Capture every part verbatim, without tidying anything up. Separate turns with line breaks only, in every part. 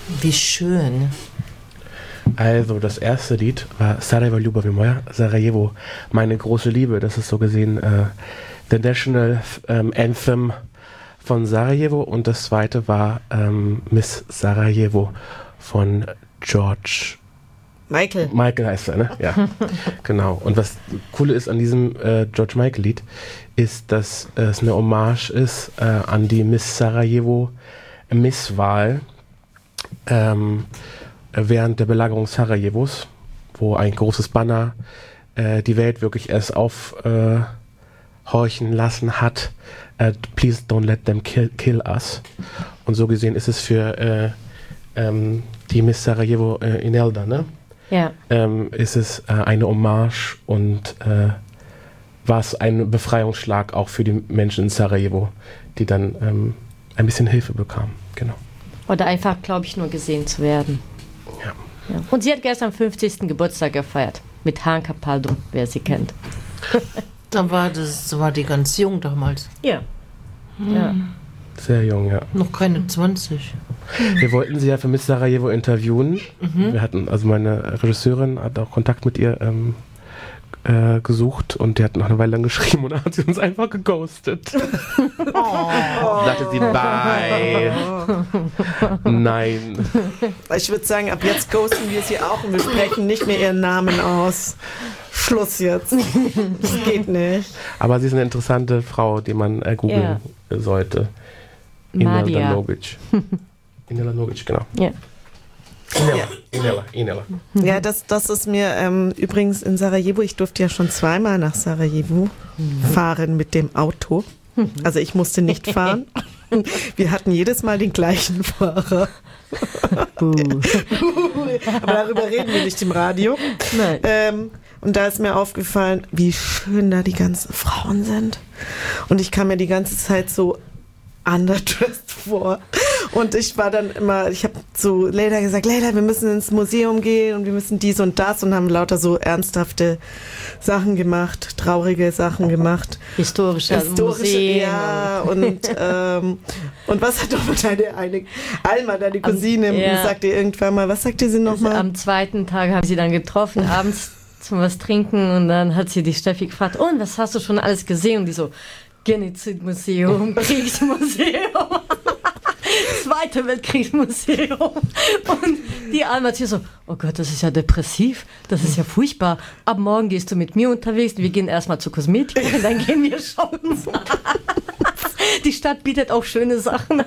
Wie schön.
Also das erste Lied war Sarajevo Ljubav moja, Sarajevo, meine große Liebe. Das ist so gesehen äh, der National ähm, Anthem von Sarajevo. Und das zweite war ähm, Miss Sarajevo von George
Michael.
Michael heißt er, ne? Ja, genau. Und was cool ist an diesem äh, George Michael Lied, ist, dass äh, es eine Hommage ist äh, an die Miss Sarajevo Misswahl ähm, während der Belagerung Sarajevos, wo ein großes Banner äh, die Welt wirklich erst aufhorchen äh, lassen hat. Äh, Please don't let them kill, kill us. Und so gesehen ist es für äh, ähm, die Miss Sarajevo äh, Inelda, ne?
Ja.
Ähm, ist es äh, eine Hommage und äh, war es ein Befreiungsschlag auch für die Menschen in Sarajevo, die dann ähm, ein bisschen Hilfe bekamen. Genau.
Oder einfach, glaube ich, nur gesehen zu werden.
Ja.
Ja. Und sie hat gestern fünfzigsten Geburtstag gefeiert. Mit Han Capaldo, wer sie kennt.
Da war das war die ganz jung damals.
Ja.
Hm.
Ja.
Sehr jung, ja.
Noch keine zwanzig.
Wir wollten sie ja für Miss Sarajevo interviewen. Mhm. Wir hatten, also meine Regisseurin hat auch Kontakt mit ihr ähm, äh, gesucht und die hat noch eine Weile lang geschrieben und dann hat sie uns einfach geghostet. Oh. Sagte sie, bye. Nein.
Ich würde sagen, ab jetzt ghosten wir sie auch und wir sprechen nicht mehr ihren Namen aus. Schluss jetzt. Das geht nicht.
Aber sie ist eine interessante Frau, die man äh, googeln ja. sollte. Inela Nogic. Inela Nogic, genau.
Ja.
Inela, Inela, Inela.
Ja, das, das ist mir ähm, übrigens in Sarajevo, ich durfte ja schon zweimal nach Sarajevo mhm. fahren mit dem Auto. Also ich musste nicht fahren. Wir hatten jedes Mal den gleichen Fahrer. Uh. Aber darüber reden wir nicht im Radio.
Nein.
Ähm, und da ist mir aufgefallen, wie schön da die ganzen Frauen sind. Und ich kam mir die ganze Zeit so underdressed vor. Und ich war dann immer, ich habe zu Leila gesagt, Leila, wir müssen ins Museum gehen und wir müssen dies und das und haben lauter so ernsthafte Sachen gemacht, traurige Sachen gemacht.
Historische,
Historische
Museen.
Ja, und, ähm, und was hat doch deine eine, Alma, deine Cousine,
am, ja.
sagt ihr irgendwann mal, was sagte sie nochmal?
Also am zweiten Tag haben sie dann getroffen, abends zum was trinken und dann hat sie die Steffi gefragt, und was hast du schon alles gesehen? Und die so, Genozidmuseum, Kriegsmuseum, Zweite Weltkriegsmuseum. Und die Alma hat hier so, oh Gott, das ist ja depressiv, das ist ja furchtbar. Ab morgen gehst du mit mir unterwegs, wir gehen erstmal zur Kosmetik und dann gehen wir shoppen. Die Stadt bietet auch schöne Sachen.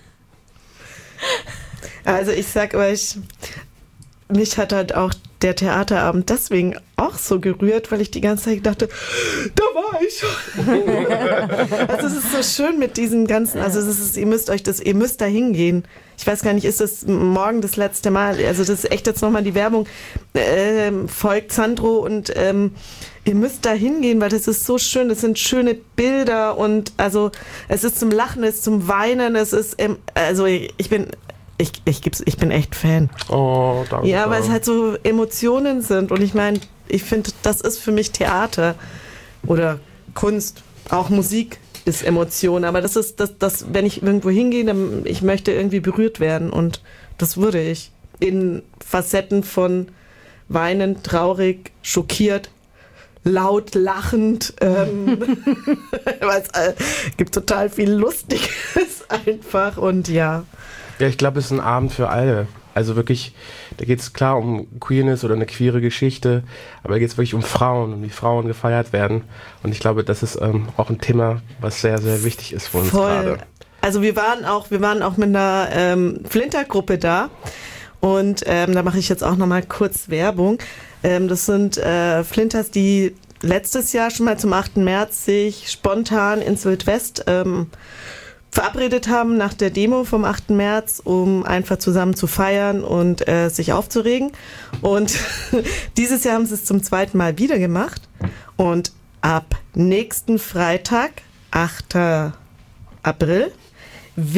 Also ich sag euch, mich hat halt auch der Theaterabend deswegen auch so gerührt, weil ich die ganze Zeit dachte, da war ich schon. Also es ist so schön mit diesen ganzen, also es ist, ihr müsst euch das, ihr müsst da hingehen. Ich weiß gar nicht, ist das morgen das letzte Mal? Also das ist echt jetzt nochmal die Werbung. Ähm, folgt Sandro und ähm, ihr müsst da hingehen, weil das ist so schön. Das sind schöne Bilder und also es ist zum Lachen, es ist zum Weinen, es ist, ähm, also ich bin Ich, ich, gib's, ich bin echt Fan.
Oh, danke.
Ja, weil es halt so Emotionen sind. Und ich meine, ich finde, das ist für mich Theater oder Kunst. Auch Musik ist Emotion. Aber das ist, das, das, wenn ich irgendwo hingehe, dann ich möchte irgendwie berührt werden. Und das würde ich. In Facetten von weinend, traurig, schockiert, laut, lachend. Ähm, weil es äh, gibt total viel Lustiges einfach. Und ja.
Ja, ich glaube, es ist ein Abend für alle. Also wirklich, da geht es klar um Queerness oder eine queere Geschichte, aber da geht es wirklich um Frauen und wie Frauen gefeiert werden. Und ich glaube, das ist ähm, auch ein Thema, was sehr, sehr wichtig ist für uns gerade.
Also wir waren auch, wir waren auch mit einer ähm, Flinter-Gruppe da und ähm, da mache ich jetzt auch nochmal kurz Werbung. Ähm, das sind äh, Flinters, die letztes Jahr schon mal zum achten März sich spontan ins Wildwest ähm, verabredet haben nach der Demo vom achten März, um einfach zusammen zu feiern und äh, sich aufzuregen. Und dieses Jahr haben sie es zum zweiten Mal wieder gemacht. Und ab nächsten Freitag, achter April, wird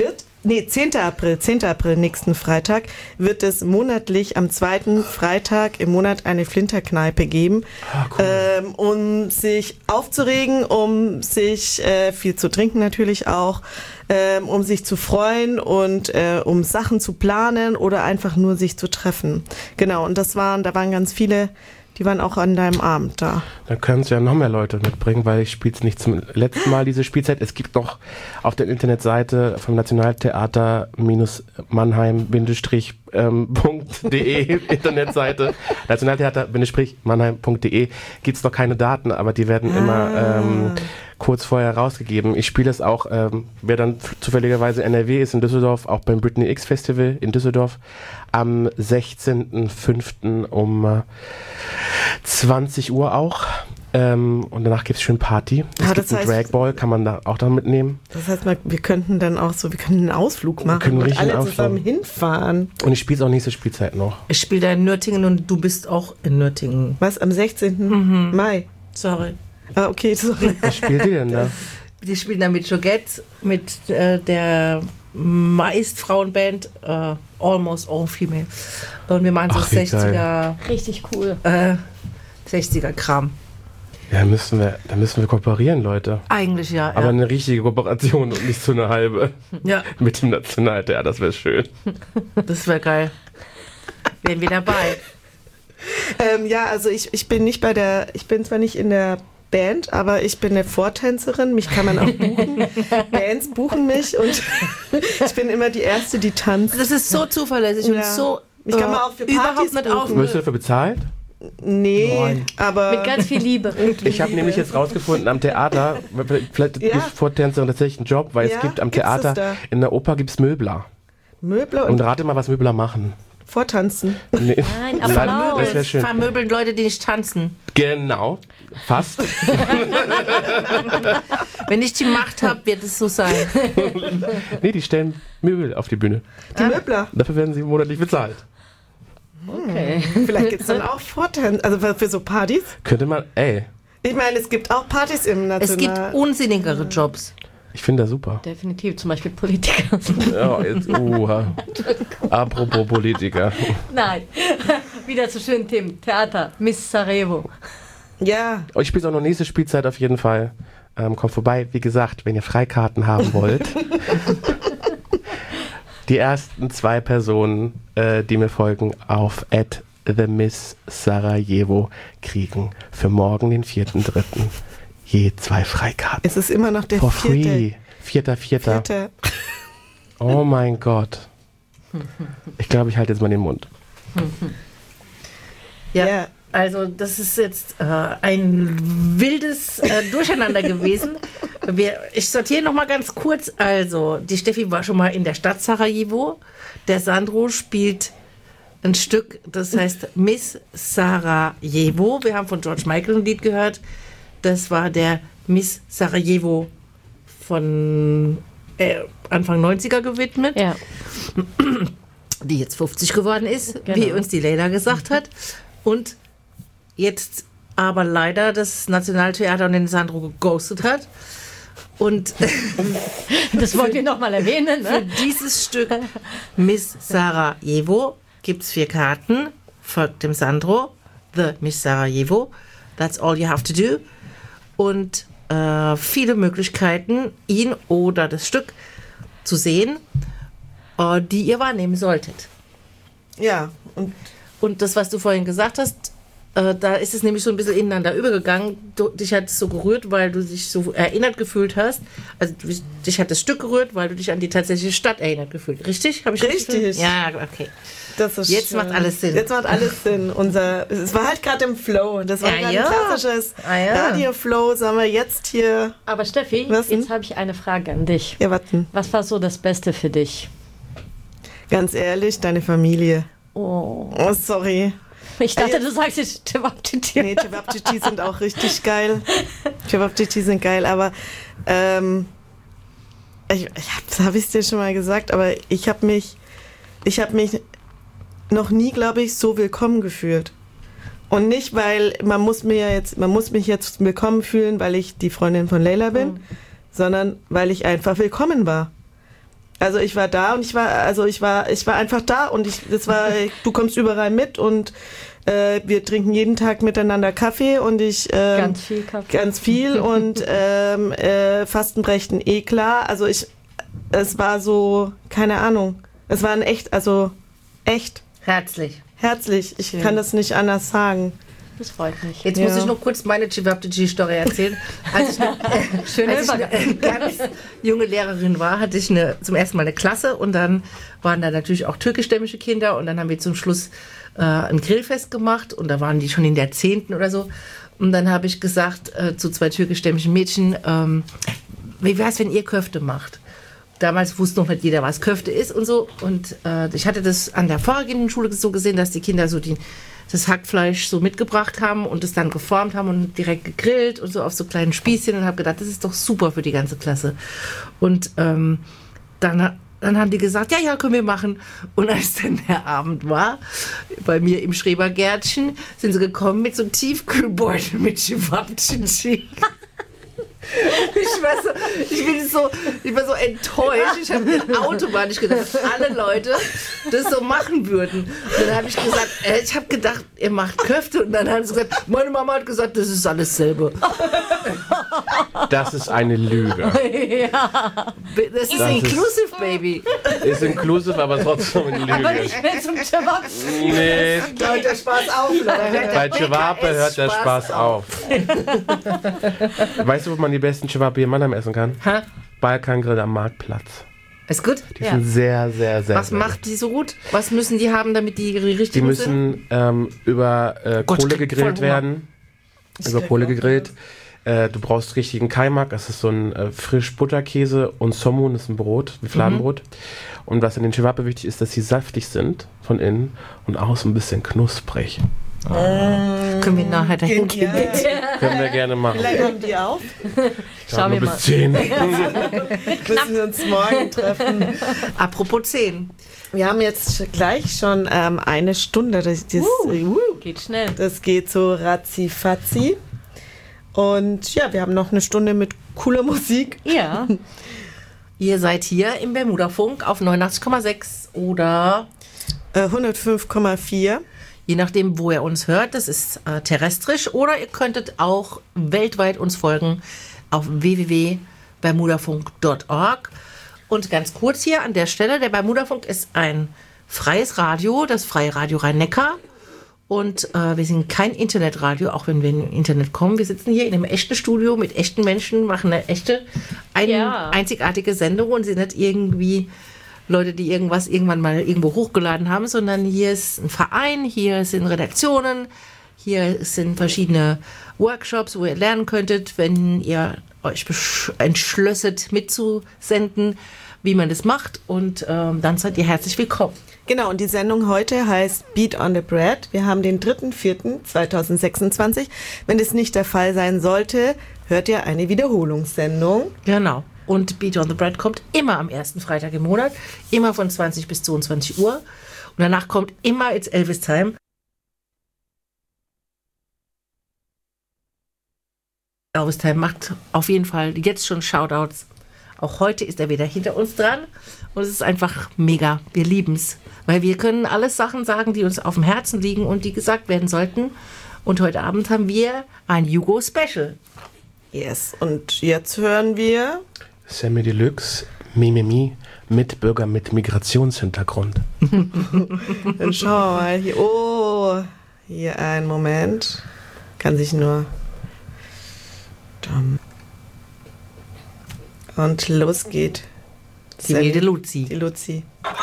nee, zehnten April, zehnten April, nächsten Freitag, wird es monatlich am zweiten Freitag im Monat eine Flinterkneipe geben,
Ah, cool.
ähm, um sich aufzuregen, um sich äh, viel zu trinken natürlich auch, ähm, um sich zu freuen und äh, um Sachen zu planen oder einfach nur sich zu treffen. Genau, und das waren, da waren ganz viele, die waren auch an deinem Abend da.
Dann können es ja noch mehr Leute mitbringen, weil ich spiele es nicht zum letzten Mal, diese Spielzeit. Es gibt noch auf der Internetseite vom Nationaltheater Mannheim-de Internetseite Nationaltheater-Mannheim.de gibt es noch keine Daten, aber die werden
Ah.
immer ähm, kurz vorher rausgegeben. Ich spiele es auch, ähm, wer dann zufälligerweise N R W ist, in Düsseldorf, auch beim Britney X Festival in Düsseldorf am sechzehnten fünften um äh, zwanzig Uhr auch. Ähm, und danach gibt es schön Party. Es
Ah,
gibt
das
einen
heißt-
Dragball, kann man da auch dann mitnehmen.
Das heißt, mal, wir könnten dann auch so, wir können einen Ausflug machen
können
und
richtig
alle
einen Ausflug.
zusammen hinfahren.
Und ich spiele es auch nächste Spielzeit noch.
Ich spiele da in Nürtingen und du bist auch in Nürtingen.
Was, am sechzehnten Mai?
Sorry.
Ah, okay, sorry.
Was spielt ihr denn da?
Die spielen da mit Jogette, mit äh, der meist Frauenband äh, Almost All Female. Und wir machen so
Ach, wie
sechziger,
Richtig cool.
äh, sechziger Kram.
Ja, da müssen wir, da müssen wir kooperieren, Leute.
Eigentlich ja.
Aber
ja.
eine richtige Kooperation und nicht so eine halbe
ja,
mit dem Nationaltheater, das wäre schön.
das wäre geil. Wären wir dabei.
ähm, ja, also ich, ich bin nicht bei der, ich bin zwar nicht in der Band, aber ich bin eine Vortänzerin. Mich kann man auch buchen. Bands buchen mich und ich bin immer die Erste, die tanzt.
Das ist so zuverlässig und
Ja.
so
Ich kann
äh,
mal auch für Partys
überhaupt nicht
buchen.
auf.
Wirst du dafür bezahlt?
Nee,
Nein.
aber
Mit ganz viel Liebe.
Ich habe nämlich jetzt rausgefunden, am Theater, vielleicht
Ja.
ist Vortänzerin tatsächlich ein Job, weil
Ja,
es gibt am
gibt's das
Theater,
da?
in der Oper gibt es Möbler.
Möbler
Und
und
rate mal, was Möbler machen.
Vortanzen.
Nee.
Nein,
Nein,
Applaus.
das wäre schön.
Vermöbeln Leute, die nicht tanzen.
Genau, fast.
Wenn ich die Macht habe, wird es so sein.
Nee, die stellen Möbel auf die Bühne.
Die Möbler.
Dafür werden sie monatlich bezahlt.
Okay.
Vielleicht gibt es dann auch Vortanzen, also für- für so Partys.
Könnte man, ey,
Ich meine, es gibt auch Partys im
Es gibt
National...
unsinnigere Jobs.
ich finde das super.
Definitiv, zum Beispiel Politiker.
Ja, jetzt, uha. Apropos Politiker.
Nein. Wieder zu schönen Themen. Theater, Miss Sarajevo.
Ja,
Oh, ich spiele auch noch nächste Spielzeit auf jeden Fall. Ähm, kommt vorbei. Wie gesagt, wenn ihr Freikarten haben wollt. Die ersten zwei Personen, äh, die mir folgen, auf at the Miss Sarajevo kriegen für morgen, den vierten dritten je zwei Freikarten.
es ist immer noch der
For
vierte.
free. Vierter, vierter.
vierte.
Oh mein Gott. Ich glaube, ich halte jetzt mal den Mund.
Ja.
Ja.
Also das ist jetzt äh, ein wildes äh, Durcheinander gewesen. Wir, ich sortiere noch mal ganz kurz. Also die Steffi war schon mal in der Stadt Sarajevo. Der Sandro spielt ein Stück, das heißt Miss Sarajevo. Wir haben von George Michael ein Lied gehört. Das war der Miss Sarajevo von äh, Anfang neunziger gewidmet,
Ja.
die jetzt fünfzig geworden ist,
Genau.
wie uns die Leila gesagt hat. Und jetzt aber leider das Nationaltheater und den Sandro geghostet hat. Und
Das wollen wir nochmal erwähnen.
für
Ne?
dieses Stück Miss Sarajevo gibt es vier Karten. Folgt dem Sandro. The Miss Sarajevo. That's all you have to do. Und äh, viele Möglichkeiten, ihn oder das Stück zu sehen, äh, die ihr wahrnehmen solltet.
Ja, und
Und das, was du vorhin gesagt hast, äh, da ist es nämlich so ein bisschen ineinander übergegangen. Du, dich hat es so gerührt, weil du dich so erinnert gefühlt hast. Also du, dich hat das Stück gerührt, weil du dich an die tatsächliche Stadt erinnert gefühlt. Richtig? Hab ich
Richtig.
Ja, okay.
das ist
Jetzt
schön.
macht alles Sinn.
Jetzt macht alles Sinn. Unser, es war halt gerade im Flow. Das war
Ja,
gerade
ja.
ein klassisches
Ah, ja.
Radio-Flow. Sagen wir jetzt hier.
Aber Steffi,
Was denn?
jetzt habe ich eine Frage an dich.
Ja, warten.
Was war so das Beste für dich?
Ganz ehrlich, deine Familie.
Oh.
Oh, sorry.
Ich dachte,
Ja.
du sagst jetzt Tewaptiti.
Nee, Cevapcici sind auch richtig geil. Cevapcici sind geil, aber ähm, ich, ich hab, das habe ich dir schon mal gesagt, aber ich habe mich, ich habe mich noch nie, glaube ich, so willkommen gefühlt. Und nicht, weil man muss mir ja jetzt, man muss mich jetzt willkommen fühlen, weil ich die Freundin von Leila bin,
Mhm.
sondern weil ich einfach willkommen war. Also ich war da und ich war, also ich war, ich war einfach da und ich, das war, du kommst überall mit und äh, wir trinken jeden Tag miteinander Kaffee und ich ähm,
Ganz viel Kaffee.
ganz viel und ähm, äh, Fastenbrechen eh klar. Also ich, es war so, keine Ahnung, es war ein echt, also echt
Herzlich.
herzlich. Ich
Schön.
kann das nicht anders sagen.
Das freut mich.
Jetzt
Ja.
muss ich noch kurz meine Chivaptiji-Story erzählen. Als ich, eine,
Schöne
als ich eine ganz junge Lehrerin war, hatte ich eine, zum ersten Mal eine Klasse und dann waren da natürlich auch türkischstämmige Kinder und dann haben wir zum Schluss äh, ein Grillfest gemacht und da waren die schon in der zehnten oder so. Und dann habe ich gesagt äh, zu zwei türkischstämmigen Mädchen, ähm, wie wäre es, wenn ihr Köfte macht? Damals wusste noch nicht jeder, was Köfte ist und so. Und äh, ich hatte das an der vorhergehenden Schule so gesehen, dass die Kinder so die, das Hackfleisch so mitgebracht haben und es dann geformt haben und direkt gegrillt und so auf so kleinen Spießchen und habe gedacht, das ist doch super für die ganze Klasse. Und ähm, dann, dann haben die gesagt, ja, ja, können wir machen. Und als dann der Abend war, bei mir im Schrebergärtchen, sind sie gekommen mit so einem Tiefkühlbeutel mit Chivapchichi. Ich war, so, ich, bin so, ich war so enttäuscht. Ich habe automatisch gedacht, dass alle Leute das so machen würden. Und dann habe ich gesagt, äh, ich habe gedacht, ihr macht Köfte. Und dann haben sie gesagt, meine Mama hat gesagt, das ist alles selbe.
Das ist eine Lüge.
Das ist
Das
inclusive, baby.
Ist inclusive, aber trotzdem eine
Aber
Lüge.
ich will zum Cevap.
Nee,
Da hört der Spaß auf, Leute.
bei Cevape hört der Spaß auf. Weißt du, wo man die besten Cevape in Mannheim essen kann?
Ha?
Balkangrill am Marktplatz.
Ist gut?
Die
Ja.
sind sehr, sehr, sehr
Was
sehr
macht die so gut? Was müssen die haben, damit die richtig
Die
gut sind?
müssen ähm, über äh,
Gott,
Kohle
ich krieg
gegrillt
voll Hunger.
werden. Über Kohle gegrillt. Äh, du brauchst richtigen Kaimak. Das ist so ein äh, frisch Butterkäse und Somun, das ist ein Brot, wie Fladenbrot. Und was in den Cevape wichtig ist, dass sie saftig sind von innen und außen ein bisschen knusprig.
Können wir nachher dahin
Ja.
gehen?
Können wir gerne machen.
Wie lange haben die auf?
Schau mir
nur
mal.
bis zehn.
Müssen wir uns morgen treffen.
Apropos zehn.
Wir haben jetzt gleich schon ähm, eine Stunde. Das, das, uh.
Geht schnell.
das geht so ratzi-fatzi. Und ja, wir haben noch eine Stunde mit cooler Musik.
Ja.
Ihr seid hier im Bermuda-Funk auf neunundachtzig Komma sechs oder
Äh, hundertfünf Komma vier.
je nachdem, wo ihr uns hört. Das ist äh, terrestrisch oder ihr könntet auch weltweit uns folgen auf w w w punkt bermudafunk punkt org. Und ganz kurz hier an der Stelle, der Bermudafunk ist ein freies Radio, das Freie Radio Rhein-Neckar. Und äh, wir sind kein Internetradio, auch wenn wir in Internet kommen. Wir sitzen hier in einem echten Studio mit echten Menschen, machen eine echte, ein,
Ja.
einzigartige Sendung und sind nicht irgendwie Leute, die irgendwas irgendwann mal irgendwo hochgeladen haben, sondern hier ist ein Verein, hier sind Redaktionen, hier sind verschiedene Workshops, wo ihr lernen könntet, wenn ihr euch besch- entschlösset mitzusenden, wie man das macht. Und ähm, dann seid ihr herzlich willkommen.
Genau, und die Sendung heute heißt Beat on the Bread. Wir haben den dritten vierten zweitausendsechsundzwanzig. Wenn das nicht der Fall sein sollte, hört ihr eine Wiederholungssendung.
Genau. Und Beat on the Bread kommt immer am ersten Freitag im Monat, immer von zwanzig bis zweiundzwanzig Uhr. Und danach kommt immer It's Elvis Time. Elvis Time macht auf jeden Fall jetzt schon Shoutouts. Auch heute ist er wieder hinter uns dran. Und es ist einfach mega. Wir lieben es. Weil wir können alles Sachen sagen, die uns auf dem Herzen liegen und die gesagt werden sollten. Und heute Abend haben wir ein Jugo Special.
Yes, und jetzt hören wir...
Sammy Deluxe, Mimimi, Mitbürger mit Migrationshintergrund.
Dann schauen wir mal hier. Oh, hier ein Moment. Kann sich nur... Und los geht.
Die wilde Luzi.
Die Luzi.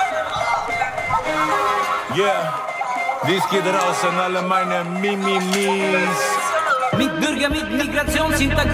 Yeah, dies geht raus an alle meine Mimimis.
Mitbürger mit Migrationshintergrund.